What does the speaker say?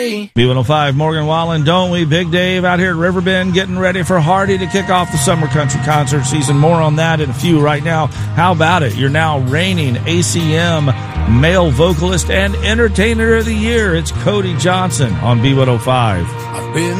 B105, Morgan Wallen, don't we? Big Dave out here at Riverbend getting ready for Hardy to kick off the Summer Country Concert season. More on that in a few right now. How about it? You're now reigning ACM male vocalist and entertainer of the year. It's Cody Johnson on B105. I've been